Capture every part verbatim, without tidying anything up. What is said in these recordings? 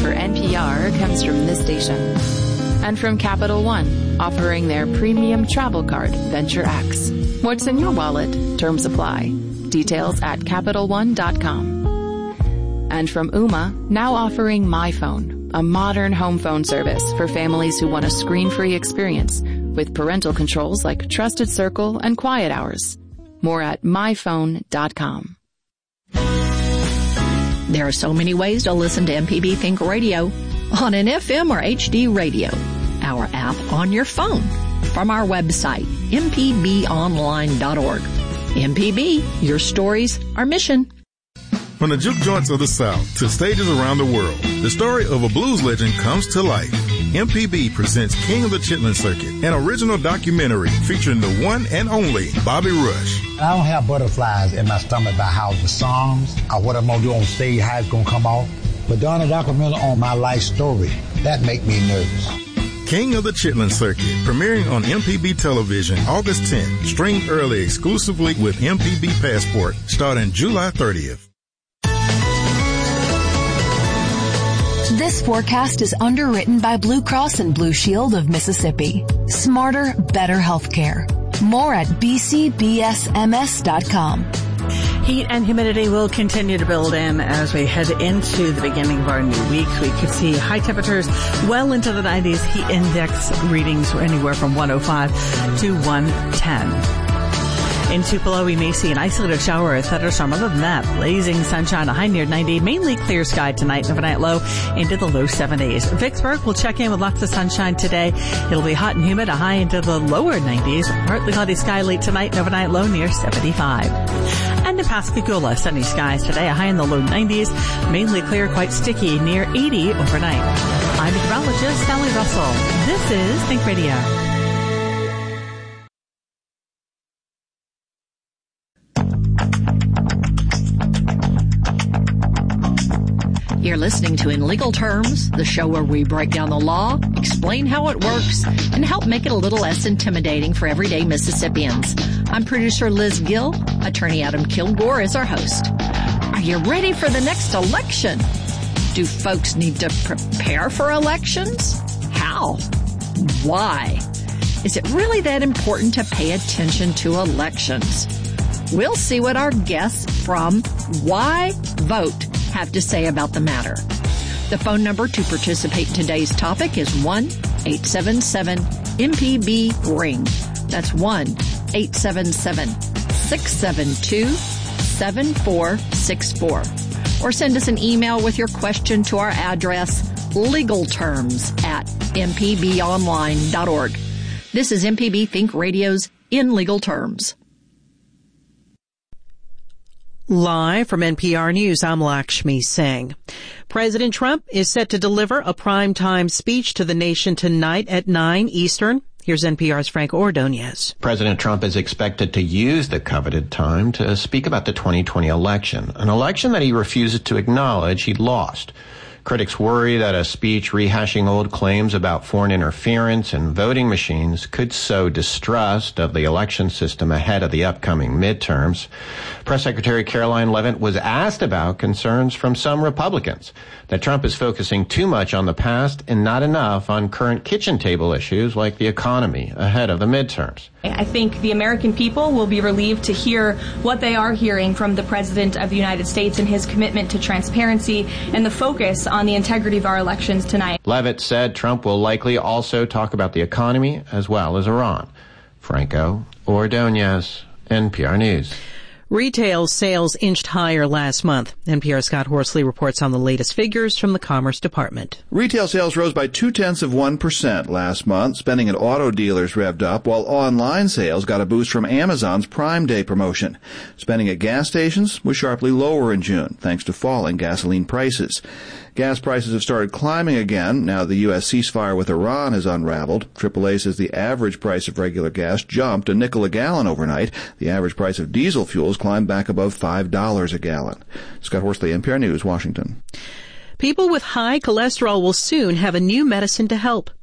for N P R comes from this station. And from Capital One, offering their premium travel card, Venture X. What's in your wallet? Terms apply. Details at Capital One dot com. And from Ooma, now offering MyPhone, a modern home phone service for families who want a screen-free experience with parental controls like Trusted Circle and Quiet Hours. More at My Phone dot com. There are so many ways to listen to M P B Think Radio. On an F M or H D radio, our app on your phone, from our website, M P B online dot org. M P B, your stories, our mission. From the juke joints of the South to stages around the world, the story of a blues legend comes to life. M P B presents King of the Chitlin Circuit, an original documentary featuring the one and only Bobby Rush. I don't have butterflies in my stomach about how the songs or what I'm going to do on stage, how it's going to come off. But doing a documentary on my life story, that make me nervous. King of the Chitlin Circuit, premiering on M P B Television August tenth. Stream early exclusively with M P B Passport, starting July thirtieth. This forecast is underwritten by Blue Cross and Blue Shield of Mississippi. Smarter, better healthcare. More at b c b s m s dot com. Heat and humidity will continue to build in as we head into the beginning of our new week. We could see high temperatures well into the nineties. Heat index readings were anywhere from one oh five to one ten. In Tupelo, we may see an isolated shower or thunderstorm. Other than that, blazing sunshine, a high near ninety, mainly clear sky tonight, overnight low into the low seventies. Vicksburg will check in with lots of sunshine today. It'll be hot and humid, a high into the lower nineties. Partly cloudy sky late tonight, overnight low near seventy-five. And in Pascagoula, sunny skies today, a high in the low nineties, mainly clear, quite sticky, near eighty overnight. I'm meteorologist Sally Russell. This is Think Radio. You're listening to In Legal Terms, the show where we break down the law, explain how it works, and help make it a little less intimidating for everyday Mississippians. I'm producer Liz Gill. Attorney Adam Kilgore is our host. Are you ready for the next election? Do folks need to prepare for elections? How? Why? Is it really that important to pay attention to elections? We'll see what our guests from Why Vote have to say about the matter. The phone number to participate in today's topic is one eight seven seven M P B ring. That's one eight seven seven six seven two seven four six four. Or send us an email with your question to our address, legalterms at m p b online dot org. This is M P B Think Radio's In Legal Terms. Live from N P R News, I'm Lakshmi Singh. President Trump is set to deliver a primetime speech to the nation tonight at nine Eastern. Here's N P R's Frank Ordonez. President Trump is expected to use the coveted time to speak about the twenty twenty election, an election that he refuses to acknowledge he lost. Critics worry that a speech rehashing old claims about foreign interference and voting machines could sow distrust of the election system ahead of the upcoming midterms. Press Secretary Caroline Leavitt was asked about concerns from some Republicans that Trump is focusing too much on the past and not enough on current kitchen table issues like the economy ahead of the midterms. I think the American people will be relieved to hear what they are hearing from the President of the United States and his commitment to transparency and the focus on the integrity of our elections tonight. Leavitt said Trump will likely also talk about the economy as well as Iran. Franco Ordonez, N P R News. Retail sales inched higher last month. N P R's Scott Horsley reports on the latest figures from the Commerce Department. Retail sales rose by two-tenths of one percent last month. Spending at auto dealers revved up, while online sales got a boost from Amazon's Prime Day promotion. Spending at gas stations was sharply lower in June, thanks to falling gasoline prices. Gas prices have started climbing again now the U S ceasefire with Iran has unraveled. triple A says the average price of regular gas jumped a nickel a gallon overnight. The average price of diesel fuels climbed back above five dollars a gallon. Scott Horsley, N P R News, Washington. People with high cholesterol will soon have a new medicine to help.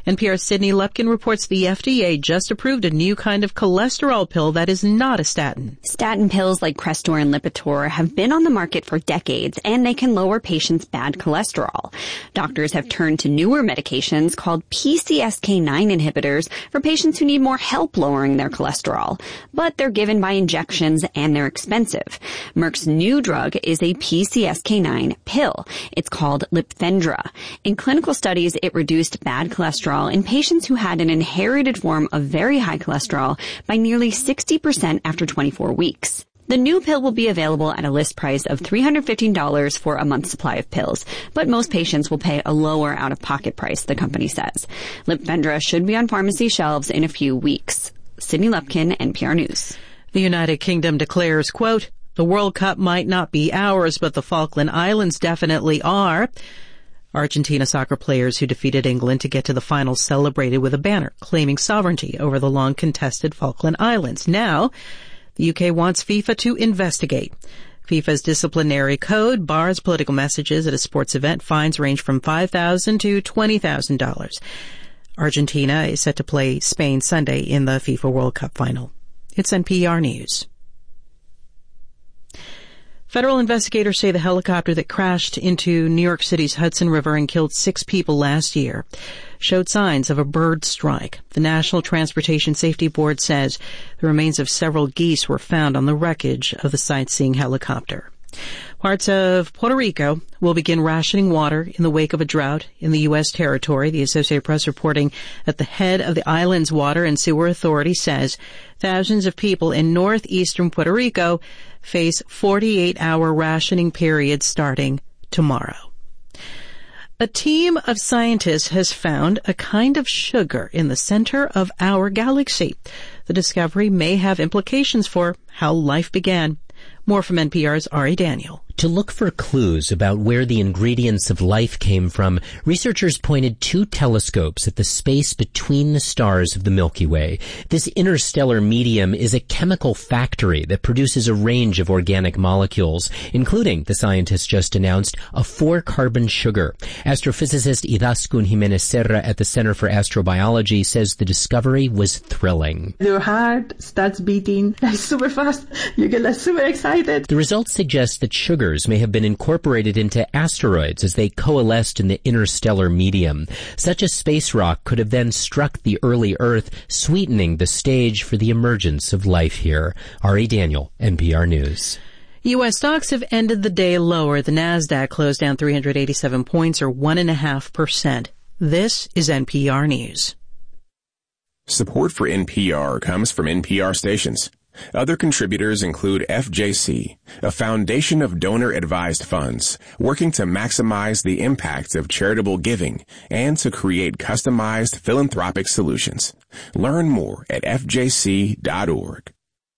N P R's Sydney Lupkin reports the F D A just approved a new kind of cholesterol pill that is not a statin. Statin pills like Crestor and Lipitor have been on the market for decades, and they can lower patients' bad cholesterol. Doctors have turned to newer medications called P C S K nine inhibitors for patients who need more help lowering their cholesterol. But they're given by injections and they're expensive. Merck's new drug is a P C S K nine pill. It's called Lipfendra. In clinical studies, it reduced bad cholesterol in patients who had an inherited form of very high cholesterol by nearly sixty percent after twenty-four weeks. The new pill will be available at a list price of three hundred fifteen dollars for a month's supply of pills, but most patients will pay a lower out-of-pocket price, the company says. Lipfendra should be on pharmacy shelves in a few weeks. Sydney Lupkin, N P R News. The United Kingdom declares, quote, "The World Cup might not be ours, but the Falkland Islands definitely are." Argentina soccer players who defeated England to get to the final celebrated with a banner claiming sovereignty over the long-contested Falkland Islands. Now, the U K wants FIFA to investigate. FIFA's disciplinary code bars political messages at a sports event. Fines range from five thousand dollars to twenty thousand dollars. Argentina is set to play Spain Sunday in the FIFA World Cup final. It's N P R News. Federal investigators say the helicopter that crashed into New York City's Hudson River and killed six people last year showed signs of a bird strike. The National Transportation Safety Board says the remains of several geese were found on the wreckage of the sightseeing helicopter. Parts of Puerto Rico will begin rationing water in the wake of a drought in the U S territory. The Associated Press reporting that the head of the island's Water and Sewer Authority says thousands of people in northeastern Puerto Rico face forty-eight hour rationing periods starting tomorrow. A team of scientists has found a kind of sugar in the center of our galaxy. The discovery may have implications for how life began. More from N P R's Ari Daniel. To look for clues about where the ingredients of life came from, researchers pointed two telescopes at the space between the stars of the Milky Way. This interstellar medium is a chemical factory that produces a range of organic molecules, including, the scientists just announced, a four-carbon sugar. Astrophysicist Idaskun Jimenez Serra at the Center for Astrobiology says the discovery was thrilling. Your heart starts beating like super fast. You get like super excited. The results suggest that sugars may have been incorporated into asteroids as they coalesced in the interstellar medium. Such a space rock could have then struck the early Earth, sweetening the stage for the emergence of life here. Ari Daniel, N P R News. U S stocks have ended the day lower. The Nasdaq closed down three hundred eighty-seven points, or one point five percent. This is N P R News. Support for N P R comes from N P R stations. Other contributors include F J C, a foundation of donor-advised funds working to maximize the impact of charitable giving and to create customized philanthropic solutions. Learn more at F J C dot org.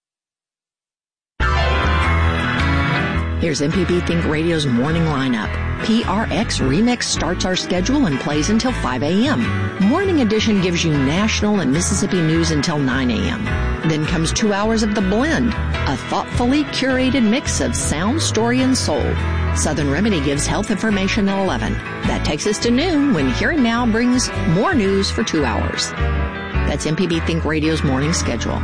Here's M P B Think Radio's morning lineup. P R X Remix starts our schedule and plays until five a.m. Morning Edition gives you national and Mississippi news until nine a.m. Then comes two hours of The Blend, a thoughtfully curated mix of sound, story, and soul. Southern Remedy gives health information at eleven. That takes us to noon when Here and Now brings more news for two hours. That's M P B Think Radio's morning schedule.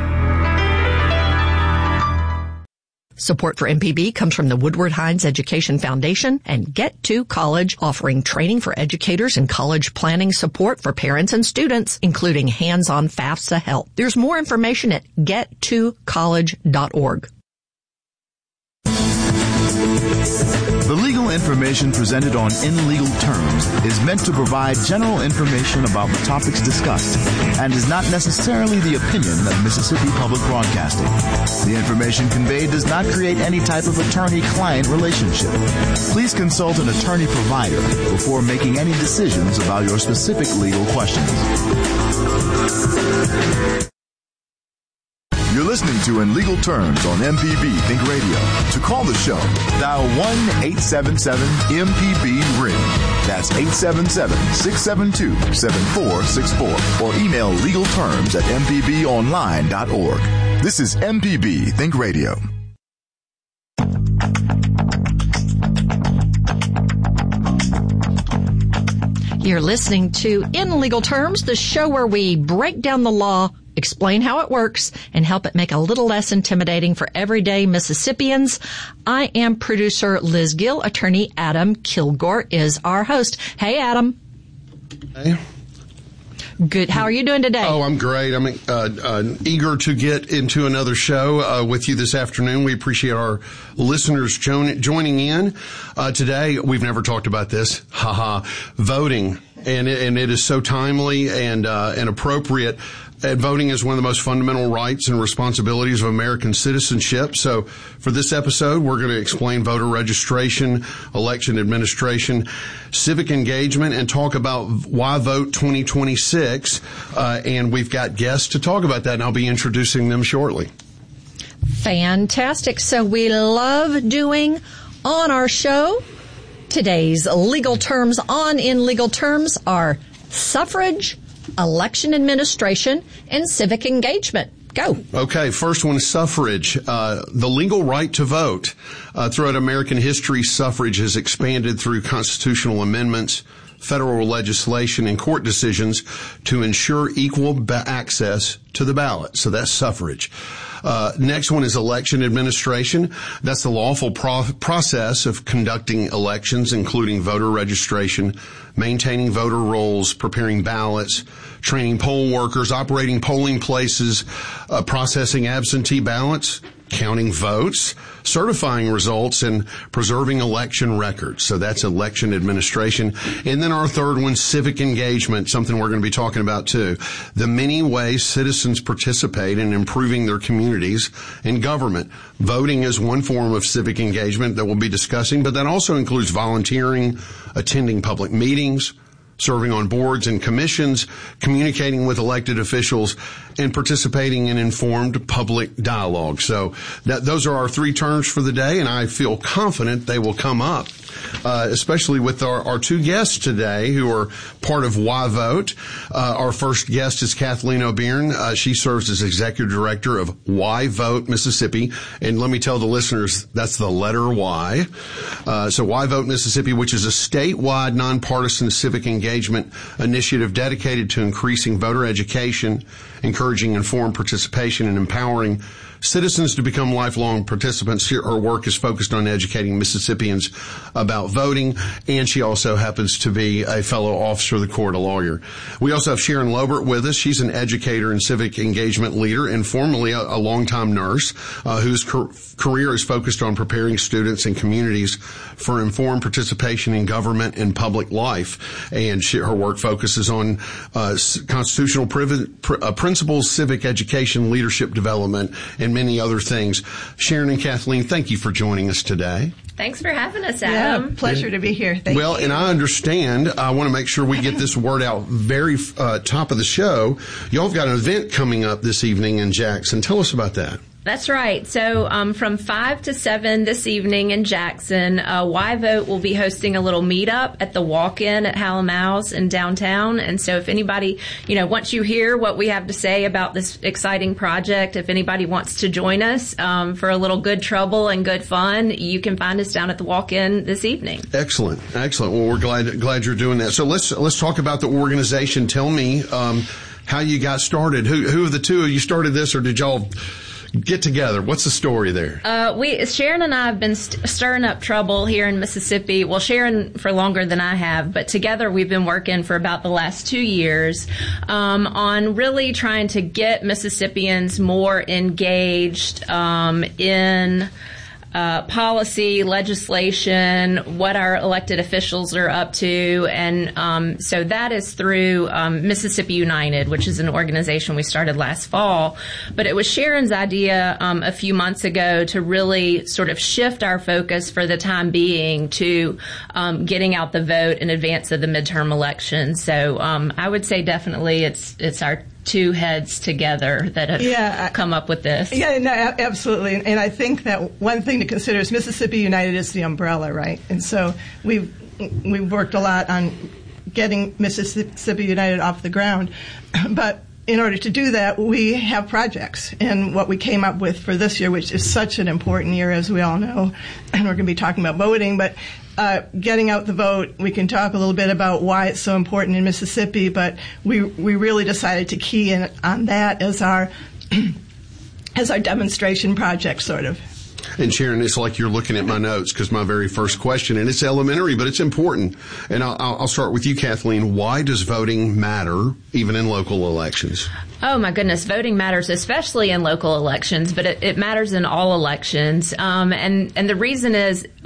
Support for M P B comes from the Woodward Hines Education Foundation and Get to College, offering training for educators and college planning support for parents and students, including hands-on FAFSA help. There's more information at get to college dot org. The legal information presented on In Legal Terms is meant to provide general information about the topics discussed and is not necessarily the opinion of Mississippi Public Broadcasting. The information conveyed does not create any type of attorney-client relationship. Please consult an attorney-provider before making any decisions about your specific legal questions. You're listening to In Legal Terms on M P B Think Radio. To call the show, dial one eight seven seven M P B ring. That's eight seven seven, six seven two, seven four six four. Or email legalterms at m p b online dot org. This is M P B Think Radio. You're listening to In Legal Terms, the show where we break down the law, explain how it works, and help it make a little less intimidating for everyday Mississippians. I am producer Liz Gill. Attorney Adam Kilgore is our host. Hey, Adam. Hey. Good. How are you doing today? Oh, I'm great. I'm uh, uh, eager to get into another show uh, with you this afternoon. We appreciate our listeners jo- joining in. Uh, today, we've never talked about this. Haha. Voting. And it, and it is so timely and uh, and appropriate. And voting is one of the most fundamental rights and responsibilities of American citizenship. So for this episode, we're going to explain voter registration, election administration, civic engagement, and talk about why vote twenty twenty-six. Uh, and we've got guests to talk about that, and I'll be introducing them shortly. Fantastic. So we love doing on our show. Today's legal terms on In Legal Terms are suffrage, election administration, and civic engagement. Go. Okay, first one is suffrage. Uh, the legal right to vote. Uh, throughout American history, suffrage has expanded through constitutional amendments, federal legislation, and court decisions to ensure equal ba- access to the ballot. So that's suffrage. Uh, next one is election administration. That's the lawful pro- process of conducting elections, including voter registration, maintaining voter rolls, preparing ballots, training poll workers, operating polling places, uh, processing absentee ballots, counting votes, certifying results, and preserving election records. So that's election administration. And then our third one, civic engagement, something we're going to be talking about too. The many ways citizens participate in improving their communities and government. Voting is one form of civic engagement that we'll be discussing, but that also includes volunteering, attending public meetings, serving on boards and commissions, communicating with elected officials, and participating in informed public dialogue. So that, those are our three terms for the day, and I feel confident they will come up, uh, especially with our, our two guests today who are part of Why Vote. Uh, our first guest is Kathleen O'Beirne. Uh, she serves as Executive Director of Why Vote Mississippi. And let me tell the listeners, that's the letter Y. Uh, so Why Vote Mississippi, which is a statewide nonpartisan civic engagement engagement initiative dedicated to increasing voter education, encouraging informed participation, and empowering citizens to become lifelong participants. Here, her work is focused on educating Mississippians about voting, and she also happens to be a fellow officer of the court, a lawyer. We also have Sharon Lobert with us. She's an educator and civic engagement leader and formerly a, a longtime nurse uh, whose car- career is focused on preparing students and communities for informed participation in government and public life. And she, her work focuses on uh, constitutional priv- pr- uh, principles, civic education, leadership development, and many other things. Sharon and Kathleen, thank you for joining us today. Thanks for having us, Adam. Yeah, pleasure to be here. Thank well, you. and I understand, I want to make sure we get this word out very uh, top of the show. Y'all have got an event coming up this evening in Jackson. Tell us about that. That's right. So um, from five to seven this evening in Jackson, uh, Why Vote will be hosting a little meetup at the Walk-In at Hallam House in downtown. And so if anybody, you know, once you hear what we have to say about this exciting project, if anybody wants to join us um, for a little good trouble and good fun, you can find us down at the Walk-In this evening. Excellent. Excellent. Well, we're glad glad you're doing that. So let's let's talk about the organization. Tell me um, how you got started. Who, who of the two of you started this, or did y'all get together? What's the story there? Uh, we, Sharon and I have been st- stirring up trouble here in Mississippi. Well, Sharon for longer than I have, but together we've been working for about the last two years um, on really trying to get Mississippians more engaged um, in Uh, policy, legislation, what our elected officials are up to. And um, so that is through um, Mississippi United, which is an organization we started last fall. But it was Sharon's idea um, a few months ago to really sort of shift our focus for the time being to um, getting out the vote in advance of the midterm elections. So um, I would say definitely it's it's our two heads together that have yeah, come up with this. Yeah, no, absolutely. And I think that one thing to consider is Mississippi United is the umbrella, right? And so we've we've worked a lot on getting Mississippi United off the ground. But in order to do that, we have projects. And what we came up with for this year, which is such an important year, as we all know, and we're going to be talking about voting, but uh, getting out the vote, we can talk a little bit about why it's so important in Mississippi, but we we really decided to key in on that as our as our demonstration project, sort of. And Sharon, it's like you're looking at my notes because my very first question, and it's elementary, but it's important. And I'll, I'll start with you, Kathleen. Why does voting matter, even in local elections? Oh, my goodness. Voting matters, especially in local elections, but it, it matters in all elections. Um, and, and the reason is